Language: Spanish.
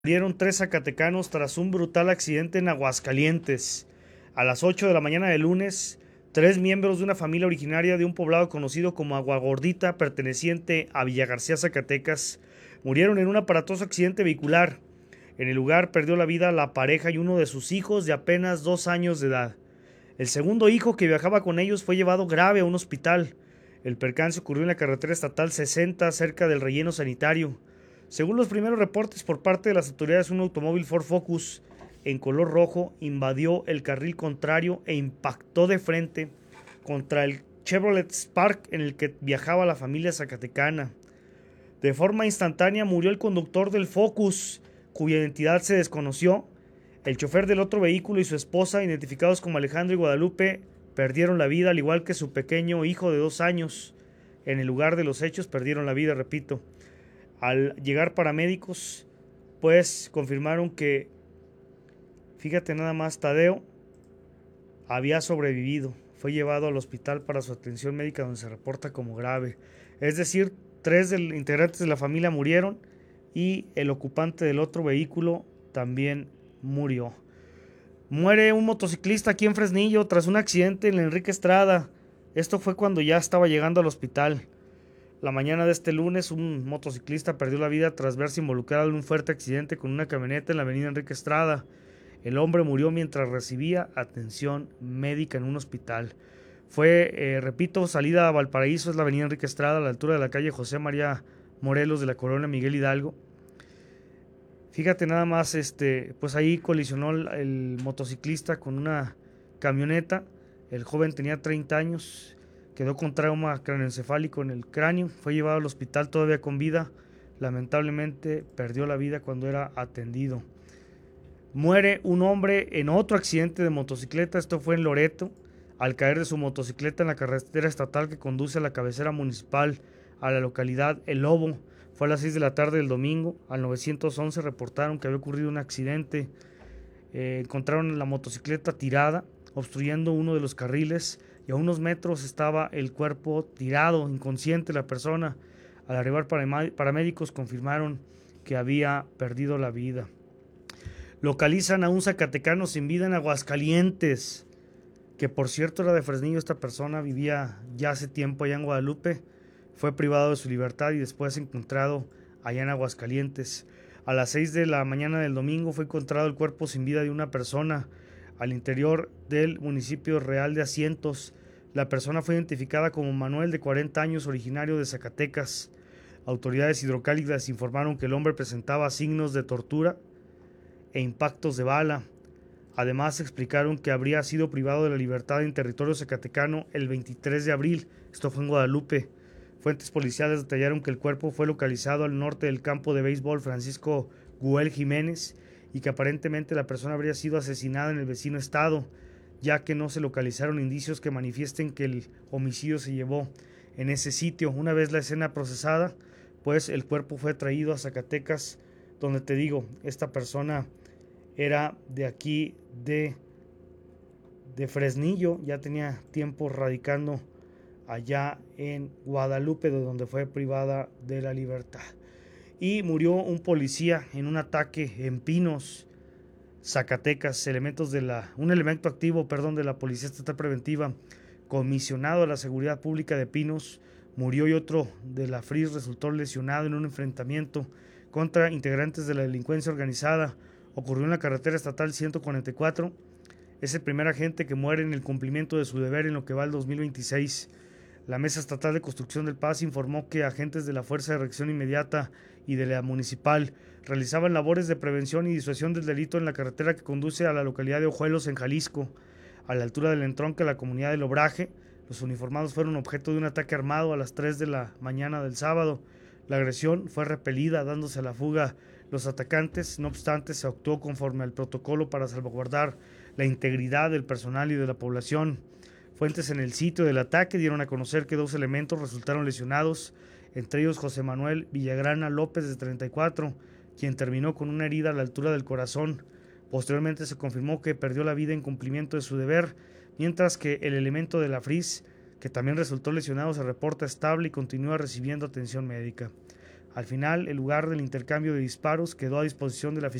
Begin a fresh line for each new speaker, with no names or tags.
Murieron tres zacatecanos tras un brutal accidente en Aguascalientes. A las 8 de la mañana del lunes, tres miembros de una familia originaria de un poblado conocido como Agua Gordita, perteneciente a Villa García, Zacatecas, murieron en un aparatoso accidente vehicular. En el lugar perdió la vida la pareja y uno de sus hijos de apenas 2 años de edad. El segundo hijo que viajaba con ellos fue llevado grave a un hospital. El percance ocurrió en la carretera estatal 60 cerca del relleno sanitario. Según los primeros reportes por parte de las autoridades, un automóvil Ford Focus en color rojo invadió el carril contrario e impactó de frente contra el Chevrolet Spark en el que viajaba la familia zacatecana. De forma instantánea murió el conductor del Focus, cuya identidad se desconoció. El chofer del otro vehículo y su esposa, identificados como Alejandro y Guadalupe, perdieron la vida, al igual que su pequeño hijo de 2 años. En el lugar de los hechos perdieron la vida, repito. Al llegar paramédicos, pues confirmaron que, fíjate nada más, Tadeo había sobrevivido. Fue llevado al hospital para su atención médica, donde se reporta como grave. Es decir, tres integrantes de la familia murieron y el ocupante del otro vehículo también murió. Muere un motociclista aquí en Fresnillo tras un accidente en la Enrique Estrada. Esto fue cuando ya estaba llegando al hospital. La mañana de este lunes, un motociclista perdió la vida tras verse involucrado en un fuerte accidente con una camioneta en la avenida Enrique Estrada. El hombre murió mientras recibía atención médica en un hospital. Fue, repito, salida a Valparaíso, es la avenida Enrique Estrada, a la altura de la calle José María Morelos de la colonia Miguel Hidalgo. Fíjate nada más, pues ahí colisionó el motociclista con una camioneta. El joven tenía 30 años, quedó con trauma craneoencefálico en el cráneo, fue llevado al hospital todavía con vida. Lamentablemente perdió la vida cuando era atendido. Muere un hombre en otro accidente de motocicleta, esto fue en Loreto, al caer de su motocicleta en la carretera estatal que conduce a la cabecera municipal a la localidad El Lobo. Fue a las 6 de la tarde del domingo. Al 911 reportaron que había ocurrido un accidente. Encontraron la motocicleta tirada, obstruyendo uno de los carriles, y a unos metros estaba el cuerpo tirado, inconsciente la persona. Al arribar paramédicos confirmaron que había perdido la vida. Localizan a un zacatecano sin vida en Aguascalientes, que por cierto era de Fresnillo. Esta persona vivía ya hace tiempo allá en Guadalupe. Fue privado de su libertad y después encontrado allá en Aguascalientes. A las 6 de la mañana del domingo fue encontrado el cuerpo sin vida de una persona al interior del municipio Real de Asientos. La persona fue identificada como Manuel, de 40 años, originario de Zacatecas. Autoridades hidrocálidas informaron que el hombre presentaba signos de tortura e impactos de bala. Además explicaron que habría sido privado de la libertad en territorio zacatecano el 23 de abril. Esto fue en Guadalupe. Fuentes policiales detallaron que el cuerpo fue localizado al norte del campo de béisbol Francisco Güell Jiménez y que aparentemente la persona habría sido asesinada en el vecino estado, ya que no se localizaron indicios que manifiesten que el homicidio se llevó en ese sitio. Una vez la escena procesada, pues el cuerpo fue traído a Zacatecas, donde te digo, esta persona era de aquí de Fresnillo, ya tenía tiempo radicando allá en Guadalupe, de donde fue privada de la libertad. Y murió un policía en un ataque en Pinos, Zacatecas. Un elemento activo, de la Policía Estatal Preventiva, comisionado a la Seguridad Pública de Pinos, murió, y otro de la FRIS resultó lesionado en un enfrentamiento contra integrantes de la delincuencia organizada. Ocurrió en la carretera estatal 144. Es el primer agente que muere en el cumplimiento de su deber en lo que va el 2026. La Mesa Estatal de Construcción del Paz informó que agentes de la Fuerza de Reacción Inmediata y de la Municipal realizaban labores de prevención y disuasión del delito en la carretera que conduce a la localidad de Ojuelos, en Jalisco, a la altura del entronque a la comunidad del Obraje. Los uniformados fueron objeto de un ataque armado a las 3 de la mañana del sábado. La agresión fue repelida, dándose a la fuga los atacantes. No obstante, se actuó conforme al protocolo para salvaguardar la integridad del personal y de la población. Fuentes en el sitio del ataque dieron a conocer que 2 elementos resultaron lesionados, entre ellos José Manuel Villagrana López, de 34, quien terminó con una herida a la altura del corazón. Posteriormente se confirmó que perdió la vida en cumplimiento de su deber, mientras que el elemento de la FRIS, que también resultó lesionado, se reporta estable y continúa recibiendo atención médica. Al final, el lugar del intercambio de disparos quedó a disposición de la